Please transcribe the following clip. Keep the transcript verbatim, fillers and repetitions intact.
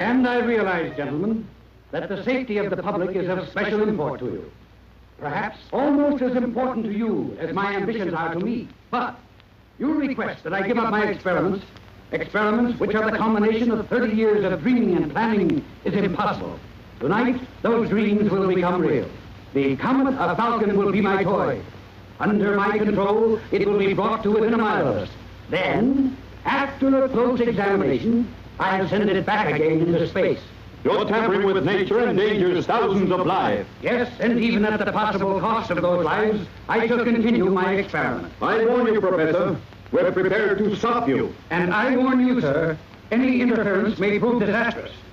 And I realize, gentlemen, that the safety of the public is of special import to you. Perhaps almost as important to you as my ambitions are to me. But you request that I give up my experiments, experiments which are the combination of thirty years of dreaming and planning is impossible. Tonight, those dreams will become real. The Comet of Falcon will be my toy. Under my control, it will be brought to within a mile of us. Then, after a close examination, I'll send it back again into space. You're tampering with nature endangers thousands of lives. Yes, and even at the possible cost of those lives, I shall continue my experiment. I warn you, Professor. We're prepared to stop you. And I warn you, sir, any interference may prove disastrous.